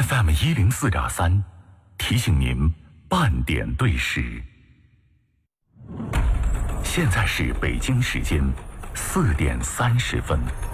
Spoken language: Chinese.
FM 104.3，提醒您半点对时。现在是北京时间4点30分。